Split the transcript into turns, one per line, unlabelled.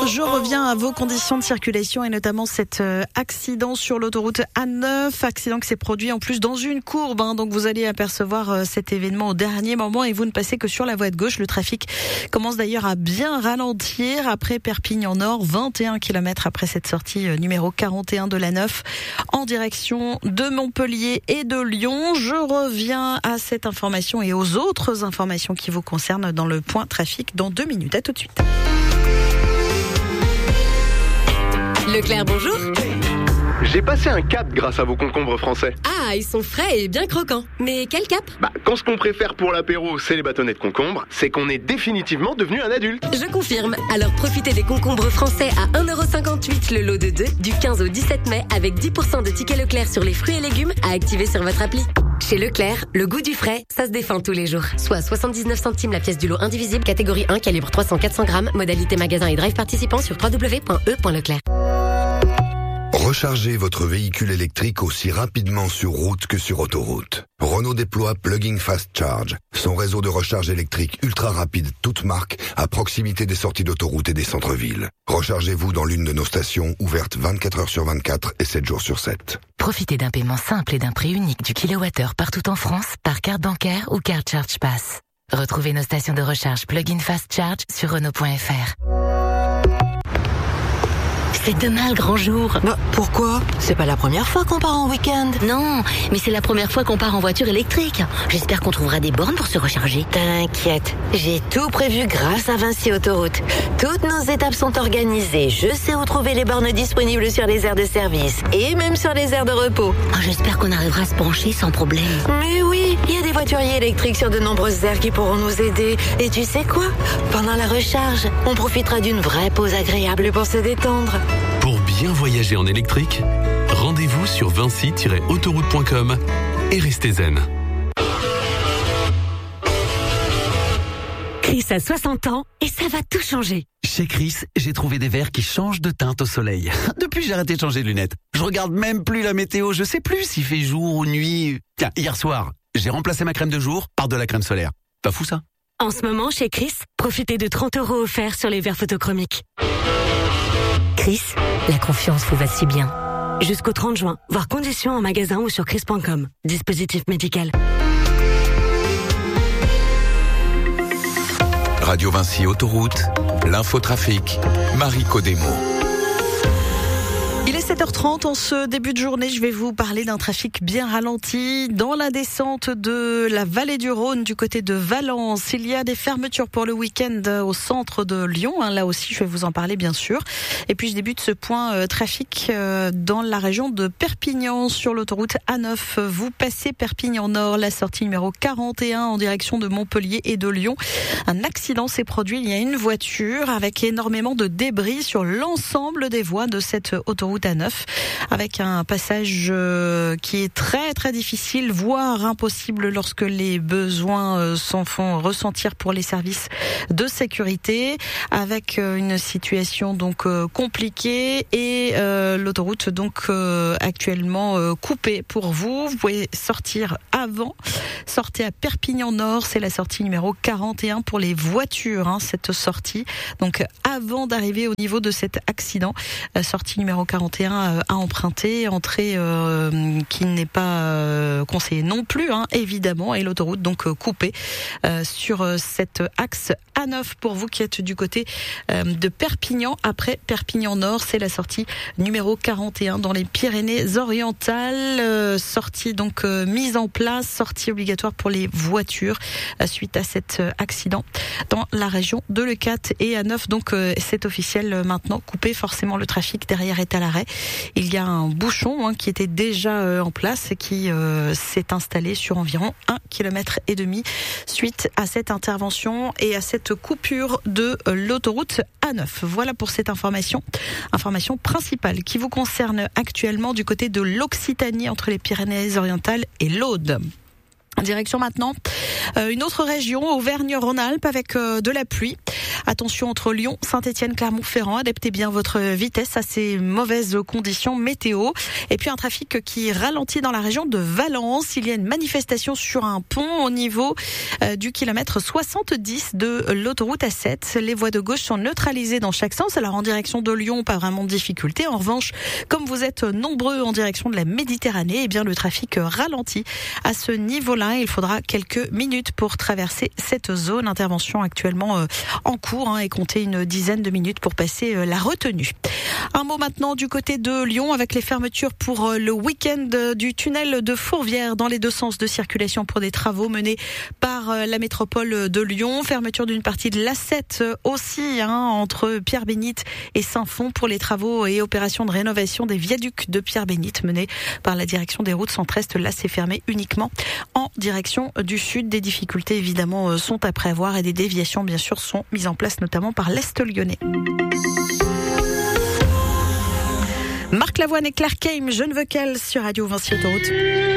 Je reviens à vos conditions de circulation et notamment cet accident sur l'autoroute A9, accident qui s'est produit en plus dans une courbe, donc vous allez apercevoir cet événement au dernier moment et vous ne passez que sur la voie de gauche. Le trafic commence d'ailleurs à bien ralentir après Perpignan Nord, 21 km après cette sortie numéro 41 de l'A9 en direction de Montpellier et de Lyon. Je reviens à cette information et aux autres informations qui vous concernent dans le point trafic dans 2 minutes. À tout de suite.
Leclerc, bonjour.
J'ai passé un cap grâce à vos concombres français.
Ah, ils sont frais et bien croquants. Mais quel cap ?
Quand ce qu'on préfère pour l'apéro, c'est les bâtonnets de concombre, c'est qu'on est définitivement devenu un adulte.
Je confirme. Alors profitez des concombres français à 1,58€ le lot de 2 du 15 au 17 mai avec 10% de tickets Leclerc sur les fruits et légumes à activer sur votre appli. Chez Leclerc, le goût du frais, ça se défend tous les jours. Soit 79 centimes la pièce du lot indivisible, catégorie 1, calibre 300-400 grammes, modalité magasin et drive participant sur www.e.leclerc.
Rechargez votre véhicule électrique aussi rapidement sur route que sur autoroute. Renault déploie Plug-in Fast Charge, son réseau de recharge électrique ultra rapide toute marque à proximité des sorties d'autoroute et des centres-villes. Rechargez-vous dans l'une de nos stations ouvertes 24 heures sur 24 et 7 jours sur 7.
Profitez d'un paiement simple et d'un prix unique du kilowattheure partout en France par carte bancaire ou carte Charge Pass. Retrouvez nos stations de recharge Plug-in Fast Charge sur Renault.fr.
C'est demain le grand jour.
Pourquoi ? C'est pas la première fois qu'on part en week-end.
Non, mais c'est la première fois qu'on part en voiture électrique. J'espère qu'on trouvera des bornes pour se recharger.
T'inquiète, j'ai tout prévu grâce à Vinci Autoroute. Toutes nos étapes sont organisées. Je sais où trouver les bornes disponibles sur les aires de service et même sur les aires de repos.
J'espère qu'on arrivera à se brancher sans problème.
Mais oui, il y a des voituriers électriques sur de nombreuses aires qui pourront nous aider. Et tu sais quoi ? Pendant la recharge, on profitera d'une vraie pause agréable pour se détendre.
Pour bien voyager en électrique, rendez-vous sur vinci-autoroute.com et restez zen.
Chris a 60 ans et ça va tout changer.
Chez Chris, j'ai trouvé des verres qui changent de teinte au soleil. Depuis, j'ai arrêté de changer de lunettes. Je regarde même plus la météo, je sais plus s'il fait jour ou nuit. Tiens, hier soir, j'ai remplacé ma crème de jour par de la crème solaire. Pas fou ça ?
En ce moment, chez Chris, profitez de 30 € offerts sur les verres photochromiques. Chris, la confiance vous va si bien. Jusqu'au 30 juin, voir conditions en magasin ou sur chris.com. Dispositif médical.
Radio Vinci Autoroute, l'infotrafic, Marie Codemo.
Il est 7h30 en ce début de journée. Je vais vous parler d'un trafic bien ralenti dans la descente de la vallée du Rhône du côté de Valence. Il y a des fermetures pour le week-end au centre de Lyon. Là aussi, je vais vous en parler bien sûr. Et puis je débute ce point trafic dans la région de Perpignan sur l'autoroute A9. Vous passez Perpignan Nord, la sortie numéro 41 en direction de Montpellier et de Lyon. Un accident s'est produit. Il y a une voiture avec énormément de débris sur l'ensemble des voies de cette autoroute A9, avec un passage qui est très très difficile, voire impossible lorsque les besoins s'en font ressentir pour les services de sécurité, avec une situation donc compliquée et l'autoroute donc actuellement coupée pour vous. Vous pouvez sortir avant, sortez à Perpignan Nord, c'est la sortie numéro 41 pour les voitures, cette sortie. Donc avant d'arriver au niveau de cet accident, sortie numéro 41 à emprunter, entrée qui n'est pas conseillée non plus, évidemment, et l'autoroute donc coupée sur cet axe A9 pour vous qui êtes du côté de Perpignan. Après Perpignan Nord, c'est la sortie numéro 41 dans les Pyrénées-Orientales, sortie donc mise en place, sortie obligatoire pour les voitures suite à cet accident dans la région de Leucate et A9. Donc c'est officiel maintenant, coupé, forcément le trafic derrière est à l'arrêt. Il y a un bouchon qui était déjà en place et qui s'est installé sur environ 1,5 km suite à cette intervention et à cette coupure de l'autoroute A9. Voilà pour cette information principale qui vous concerne actuellement du côté de l'Occitanie entre les Pyrénées-Orientales et l'Aude. Direction maintenant une autre région, Auvergne-Rhône-Alpes, avec de la pluie. Attention entre Lyon, Saint-Étienne, Clermont-Ferrand. Adaptez bien votre vitesse à ces mauvaises conditions météo. Et puis un trafic qui ralentit dans la région de Valence. Il y a une manifestation sur un pont au niveau du kilomètre 70 de l'autoroute A7. Les voies de gauche sont neutralisées dans chaque sens. Alors en direction de Lyon, pas vraiment de difficulté. En revanche, comme vous êtes nombreux en direction de la Méditerranée, eh bien le trafic ralentit à ce niveau-là. Il faudra quelques minutes pour traverser cette zone. Intervention actuellement en cours et comptez une dizaine de minutes pour passer la retenue. Un mot maintenant du côté de Lyon avec les fermetures pour le week-end du tunnel de Fourvière dans les deux sens de circulation pour des travaux menés par la métropole de Lyon. Fermeture d'une partie de l'A7 aussi entre Pierre-Bénite et Saint-Fond pour les travaux et opérations de rénovation des viaducs de Pierre-Bénite menés par la direction des routes centre-est. Là, c'est fermé uniquement en direction du sud. Des difficultés évidemment sont à prévoir et des déviations bien sûr sont mises en place notamment par l'Est lyonnais. Marc Lavoine et Claire Keim, je ne veux qu'elle sur Radio Vinci Autoroute.